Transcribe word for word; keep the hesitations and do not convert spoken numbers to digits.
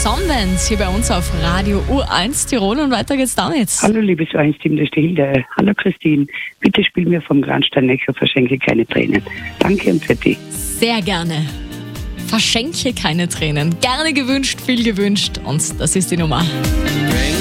Sonnenwend hier bei uns auf Radio U eins Tirol und weiter geht's damit. Hallo liebes U eins Team, das ist die Hilde. Hallo Christine, bitte spiel mir vom Grandstein Echo Verschenke keine Tränen. Danke und für dich. Sehr gerne. Verschenke keine Tränen. Gerne gewünscht, viel gewünscht und das ist die Nummer.